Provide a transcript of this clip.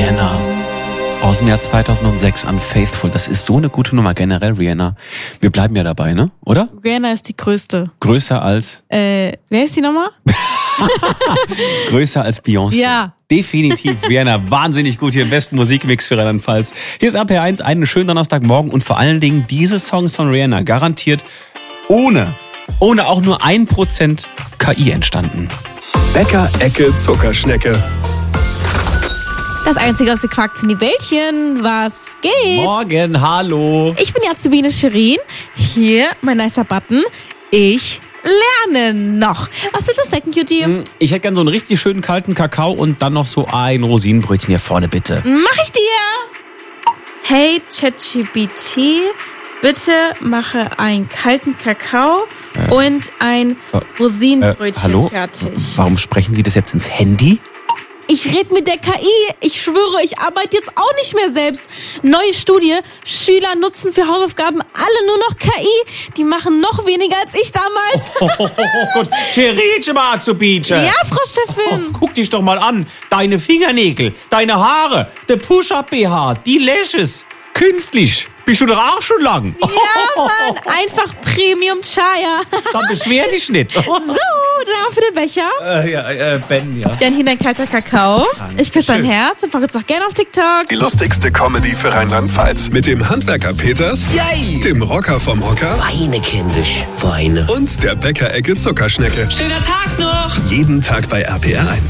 Rihanna aus dem Jahr 2006 Unfaithful. Das ist so eine gute Nummer generell, Rihanna. Wir bleiben ja dabei, ne? Oder? Rihanna ist die größte. Größer als? Wer ist die nochmal? Größer als Beyoncé. Ja. Definitiv Rihanna. Wahnsinnig gut hier im besten Musikmix für Rheinland-Pfalz. Hier ist RPR1, einen schönen Donnerstagmorgen und vor allen Dingen diese Songs von Rihanna garantiert ohne auch nur 1% KI entstanden. Bäcker-Ecke Zuckerschnecke. Das Einzige aus den Quark-Zini-Wäldchen. Was geht? Morgen, hallo. Ich bin die Azubine Shirin. Hier, mein nicer Button. Ich lerne noch. Was willst du snacken, Cutie? Ich hätte gern so einen richtig schönen kalten Kakao und dann noch so ein Rosinenbrötchen hier vorne, bitte. Mach ich dir. Hey, ChatGPT, bitte mache einen kalten Kakao und ein Rosinenbrötchen hallo? fertig. Warum sprechen Sie das jetzt ins Handy? Ich rede mit der KI. Ich schwöre, ich arbeite jetzt auch nicht mehr selbst. Neue Studie. Schüler nutzen für Hausaufgaben alle nur noch KI. Die machen noch weniger als ich damals. Oh Gott, Scheritsche mal zu bieten. Ja, Frau Chefin. Guck dich doch mal an. Deine Fingernägel, deine Haare, der Push-Up-BH, die Lashes. Künstlich. Bist du doch auch schon lang. Ja, Mann. Einfach Premium-Chaya. Dann beschwer dich nicht. So, dann für den Becher. Ben, ja. Dann hier dein kalter Kakao. Ich küsse dein Herz und folge uns auch gerne auf TikTok. Die lustigste Comedy für Rheinland-Pfalz. Mit dem Handwerker Peters, Yay! dem Rocker vom Hocker Weine, kindisch, Weine. und der Bäcker-Ecke Zuckerschnecke. Schöner Tag noch! Jeden Tag bei RPR1.